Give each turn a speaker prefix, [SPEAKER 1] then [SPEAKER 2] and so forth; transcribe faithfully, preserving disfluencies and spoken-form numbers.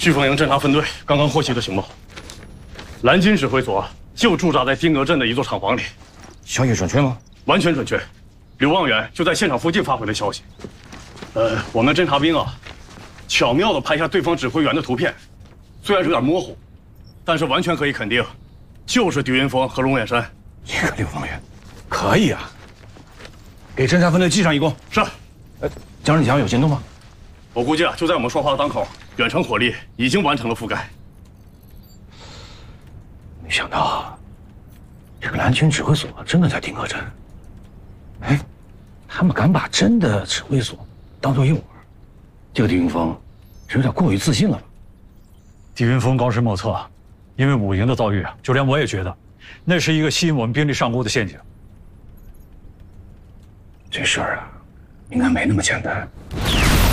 [SPEAKER 1] 飓风营侦察分队刚刚获悉的情报，蓝军指挥所就驻扎在丁阁镇的一座厂房里。
[SPEAKER 2] 消息准确吗？
[SPEAKER 1] 完全准确。刘望远就在现场附近发回的消息。呃，我们侦察兵啊，巧妙地拍下对方指挥员的图片，虽然有点模糊，但是完全可以肯定，就是狄云峰和龙远山。
[SPEAKER 2] 一个刘望远，可以啊。给侦察分队记上一功。
[SPEAKER 1] 是。
[SPEAKER 2] 呃，江日强有行动吗？
[SPEAKER 1] 我估计啊，就在我们说话的当口，远程火力已经完成了覆盖。
[SPEAKER 2] 没想到，这个蓝军指挥所真的在丁阁镇。哎，他们敢把真的指挥所当作一玩，这个狄云峰是有点过于自信了吧？
[SPEAKER 3] 狄云峰高深莫测，因为五营的遭遇啊，就连我也觉得，那是一个吸引我们兵力上钩的陷阱。
[SPEAKER 2] 这事儿啊，应该没那么简单。